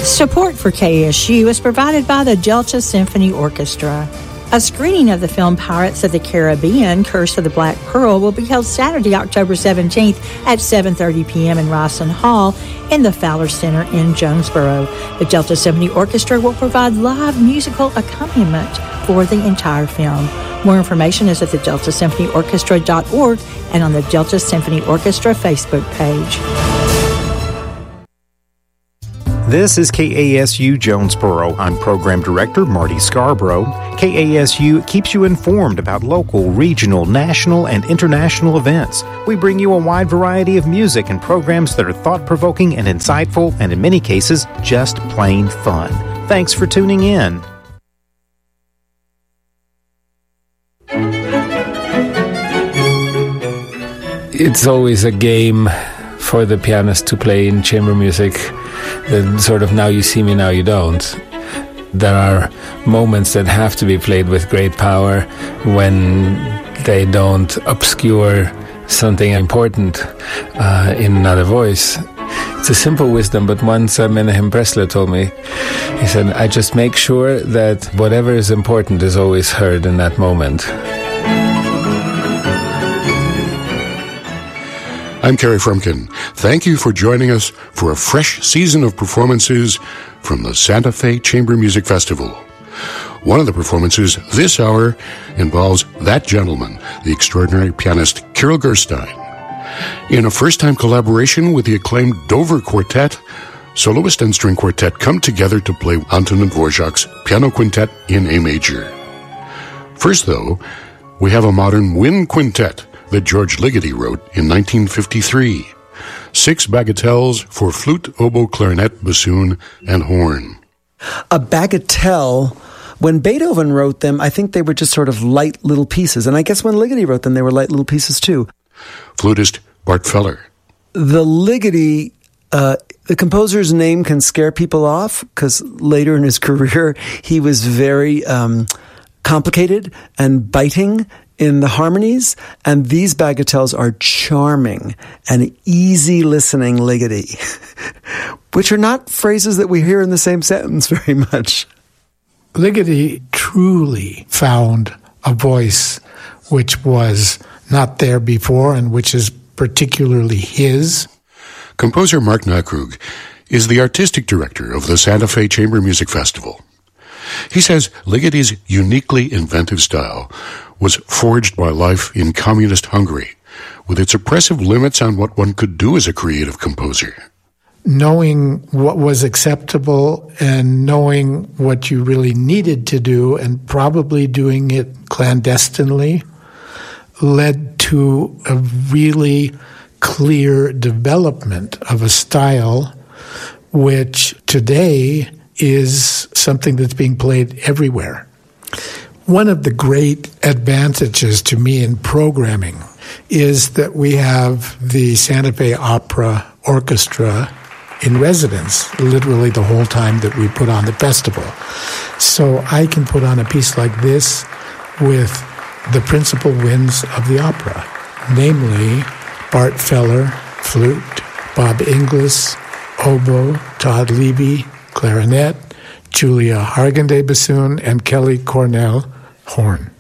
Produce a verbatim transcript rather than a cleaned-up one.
Support for K S U is provided by the Delta Symphony Orchestra. A screening of the film Pirates of the Caribbean, Curse of the Black Pearl will be held Saturday, October seventeenth at seven thirty p.m. in Ryson Hall in the Fowler Center in Jonesboro. The Delta Symphony Orchestra will provide live musical accompaniment for the entire film. More information is at the delta symphony orchestra dot org and on the Delta Symphony Orchestra Facebook page. This is K A S U Jonesboro. I'm Program Director Marty Scarborough. K A S U keeps you informed about local, regional, national, and international events. We bring you a wide variety of music and programs that are thought-provoking and insightful, and in many cases, just plain fun. Thanks for tuning in. It's always a game for the pianist to play in chamber music. The sort of now you see me, now you don't. There are moments that have to be played with great power when they don't obscure something important uh, in another voice. It's a simple wisdom, but once uh, Menahem Bresler told me, he said, I just make sure that whatever is important is always heard in that moment. I'm Kerry Frumkin. Thank you for joining us for a fresh season of performances from the Santa Fe Chamber Music Festival. One of the performances this hour involves that gentleman, the extraordinary pianist Kirill Gerstein. In a first-time collaboration with the acclaimed Dover Quartet, soloist and string quartet come together to play Antonin Dvorak's Piano Quintet in A major. First, though, we have a modern wind quintet that George Ligeti wrote in nineteen fifty-three. Six bagatelles for flute, oboe, clarinet, bassoon, and horn. A bagatelle, when Beethoven wrote them, I think they were just sort of light little pieces. And I guess when Ligeti wrote them, they were light little pieces too. Flutist Bart Feller. The Ligeti, uh, the composer's name can scare people off because later in his career, he was very um, complicated and biting in the harmonies, and these bagatelles are charming and easy listening Ligeti, which are not phrases that we hear in the same sentence very much. Ligeti truly found a voice which was not there before and which is particularly his. Composer Mark Nakrug is the artistic director of the Santa Fe Chamber Music Festival. He says Ligeti's uniquely inventive style was forged by life in communist Hungary, with its oppressive limits on what one could do as a creative composer. Knowing what was acceptable and knowing what you really needed to do and probably doing it clandestinely led to a really clear development of a style which today is something that's being played everywhere. One of the great advantages to me in programming is that we have the Santa Fe Opera Orchestra in residence literally the whole time that we put on the festival. So I can put on a piece like this with the principal winds of the opera, namely Bart Feller, flute, Bob Inglis, oboe, Todd Levy, clarinet, Julia Hargande bassoon, and Kelly Cornell horn.